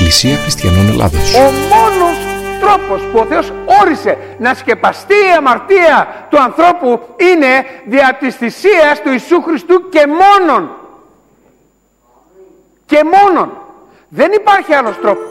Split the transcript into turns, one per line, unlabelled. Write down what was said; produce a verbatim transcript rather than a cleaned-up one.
Εκκλησία Χριστιανών Ελλάδος.
Ο μόνος τρόπος που ο Θεός όρισε να σκεπαστεί η αμαρτία του ανθρώπου είναι δια της θυσίας του Ιησού Χριστού και μόνον. Και μόνον. Δεν υπάρχει άλλος τρόπος.